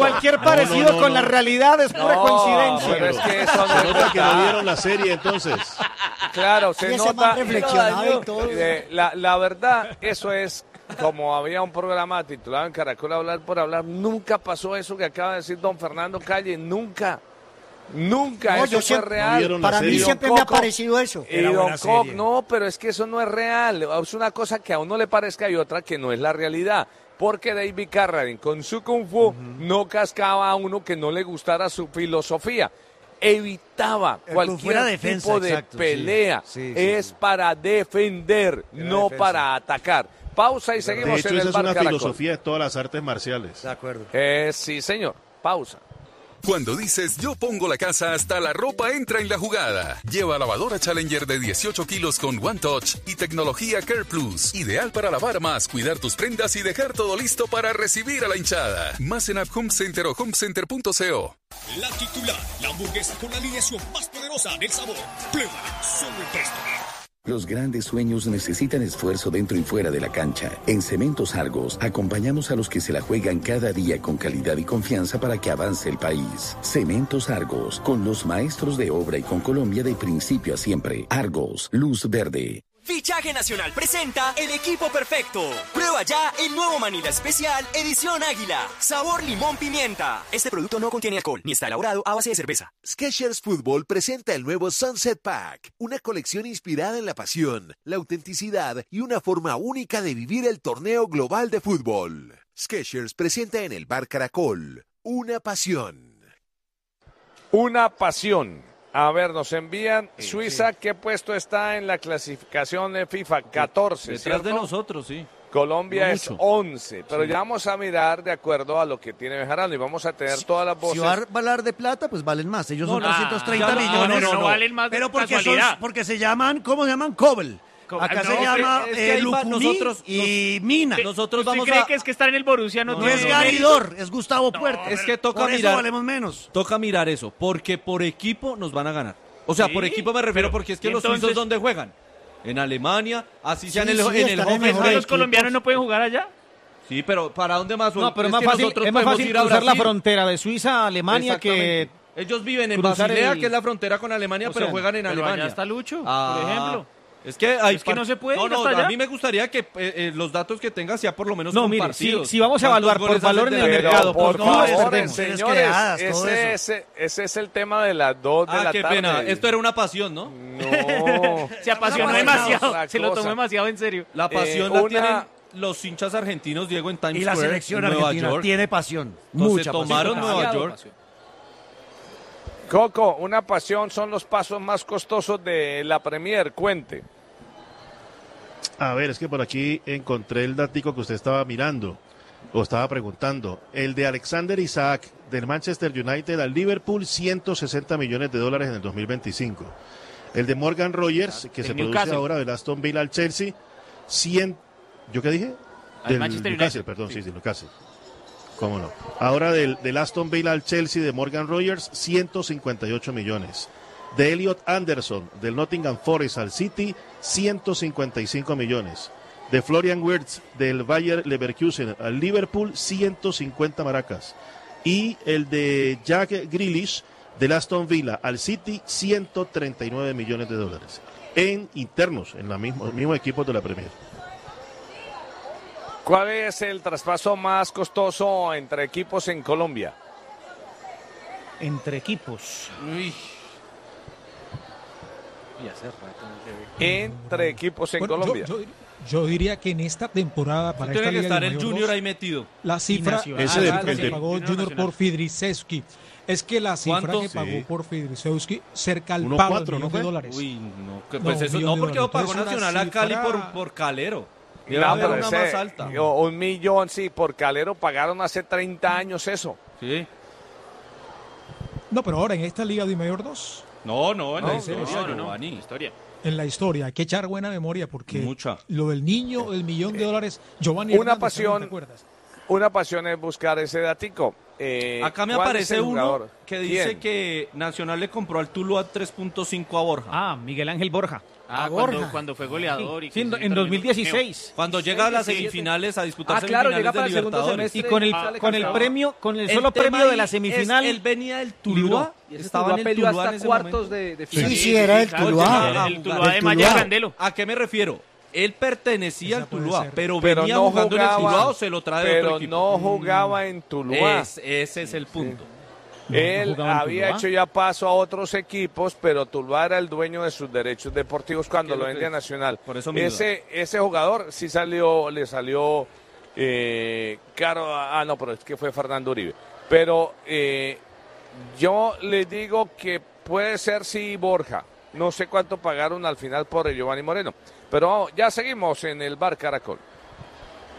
Cualquier parecido con la realidad es pura coincidencia. Pero es que eso no Se nota que no vieron la serie entonces. Claro, se nota. Reflexionado y todo. La verdad, eso es como había un programa titulado en Caracol Hablar por Hablar. Nunca pasó eso que acaba de decir don Fernando Calle. Nunca, No, eso fue real. Para mí siempre me ha parecido eso. Y don Coco, no, pero es que eso no es real. Es una cosa que a uno le parezca y otra que no es la realidad. Porque David Carradine con su Kung Fu no cascaba a uno que no le gustara su filosofía. Evitaba cualquier defensa, tipo de exacto, pelea. sí, Es para defender, no defensa. para atacar. Pausa y seguimos De hecho, en esa el es Bar una Caracol. filosofía de todas las artes marciales. De acuerdo. Sí, señor. Pausa. Cuando dices yo pongo la casa, hasta la ropa entra en la jugada. Lleva lavadora Challenger de 18 kilos con One Touch y tecnología Care Plus. Ideal para lavar más, cuidar tus prendas y dejar todo listo para recibir a la hinchada. Más en App Home Center o homecenter.co. La titular, la hamburguesa con la alineación más poderosa del sabor. Pruébala, solo en Restaurant. Los grandes sueños necesitan esfuerzo dentro y fuera de la cancha. En Cementos Argos, acompañamos a los que se la juegan cada día con calidad y confianza para que avance el país. Cementos Argos, con los maestros de obra y con Colombia de principio a siempre. Argos, luz verde. Fichaje Nacional presenta el equipo perfecto. Prueba ya el nuevo Manila Especial Edición Águila. Sabor limón pimienta. Este producto no contiene alcohol ni está elaborado a base de cerveza. Skechers Fútbol presenta el nuevo Sunset Pack, una colección inspirada en la pasión, la autenticidad y una forma única de vivir el torneo global de fútbol. Skechers presenta en el Bar Caracol una pasión. Una pasión. A ver, nos envían Suiza, ¿qué puesto está en la clasificación de FIFA? 14, Detrás ¿cierto? de nosotros, sí. Colombia No es mucho. 11, pero Sí. ya vamos a mirar de acuerdo a lo que tiene Bejarano y vamos a tener todas las voces. Si va a hablar de plata, pues valen más. Ellos son 330 ya no, millones. no valen más de Pero casualidad. porque se llaman, ¿cómo se llaman? Cobel. Acá se llama es que ahí va- Lucumí nosotros- y Mina. Nosotros ¿Usted vamos cree a... que es que estar en el Borussia no No tiene es mérito? Garidor, es Gustavo Puerta. Es que toca Por eso mirar. valemos menos. Toca mirar eso, porque por equipo nos van a ganar. O sea, Sí, por equipo me refiero pero, porque es que ¿y los entonces? suizos ¿dónde juegan? En Alemania, así sea Sí, en el sí, están en Hoffenheim. mejores ¿Los colombianos no pueden jugar allá? Sí, pero ¿para dónde más? No, pero Es es más que fácil, nosotros es más podemos fácil ir a cruzar la Brasil. frontera de Suiza a Alemania que... Exactamente. Ellos viven en cruzar Basilea, el- que es la frontera con Alemania, O pero sea, juegan en pero Alemania. allá está Lucho, Ah, por ejemplo. Es que, hay Es que no se puede No, ir no, hasta allá. a mí me gustaría que los datos que tenga sea por lo menos No, mire, compartidos. si vamos a evaluar por ¿Cuántos valor goles en el hacen de la mercado, Liga? por por clubes, favor, perdemos. señores, creadas, todo ese es el tema de las 2 de la qué tarde. pena. Esto era una pasión, ¿no? No. Se apasionó Otra demasiado, se lo cosa. tomó demasiado en serio. La pasión la una- tienen los hinchas argentinos, Diego, en Times Y la Square, selección en Nueva argentina York. tiene pasión. Entonces, Mucha tomaron pasión. Nueva Demasiado York. pasión. Coco, una pasión son los pasos más costosos de la Premier, cuente. A ver, es que por aquí encontré el datico que usted estaba mirando o estaba preguntando. El de Alexander Isaac del Manchester United al Liverpool, 160 millones de dólares en el 2025. El de Morgan Rogers, que se produce Newcastle. ahora del Aston Villa al Chelsea, 100... ¿Yo qué dije? Al Manchester Newcastle, United. perdón, Sí. sí, Newcastle. ¿Cómo no? Ahora del Aston Villa al Chelsea de Morgan Rogers, 158 millones. De Elliot Anderson del Nottingham Forest al City, 155 millones. De Florian Wirtz del Bayer Leverkusen al Liverpool, 150 maracas. Y el de Jack Grealish del Aston Villa al City, 139 millones de dólares. En internos, en los mismos equipos de la Premier. ¿Cuál es el traspaso más costoso entre equipos en Colombia? Entre equipos. Uy, Y hace rato no se ve. Entre equipos en Bueno, Colombia. Yo diría que en esta temporada para esta tiene que Liga estar de el Mayor Junior 2, ahí metido. la cifra, Nacional. Ese de- la cifra el que de- pagó Junior Junior Nacional. por Fidrisewski es que la cifra ¿Cuánto? que pagó Sí. por Fidrisewski cerca al 1.4, pago del ¿no millón fue? de dólares. Uy, no, que No, pues eso, un no, millón de porque lo dólares. pagó Entonces, Nacional una a Cali cifra- por Calero. No, Debe haber pero una ese- más alta. 1.000.000, sí, por Calero pagaron hace 30 años eso. Sí. No, pero ahora en esta Liga de Mayor 2, No, no, en la No, historia, Giovanni. Historia. en la historia, hay que echar buena memoria porque Mucha. lo del niño, el millón de dólares, Giovanni Una Hernández, pasión. ¿te acuerdas? Una pasión es buscar ese datico. Acá me ¿cuál es aparece el uno jugador? que dice ¿Quién? que Nacional le compró al Tuluá 3.5 a Borja. Ah, Miguel Ángel Borja. Cuando fue goleador. Sí, en 2016. Cuando llega a las semifinales a disputar claro, semifinales llega para de el segundo Libertadores. semestre. Y con el premio, con el solo premio de la semifinal. Él venía del Tuluá. Estaba en el peleó Tuluá hasta en ese cuartos momento. de final. Sí, era el Tuluá. El Tuluá de Maya Candelo. ¿A qué me refiero? Él pertenecía al Tuluá, pero Pero venía no jugando en el jugaba, Tuluá o se lo trae de otro pero equipo. no jugaba en Tuluá. Ese es el punto. Él había hecho ya paso a otros equipos, pero Tuluá era el dueño de sus derechos deportivos cuando lo vendía a Nacional. Por eso mi ese jugador sí le salió caro. No, pero es que fue Fernando Uribe. Pero yo le digo que puede ser sí Borja. No sé cuánto pagaron al final por Giovanni Moreno. Pero ya seguimos en el Bar Caracol.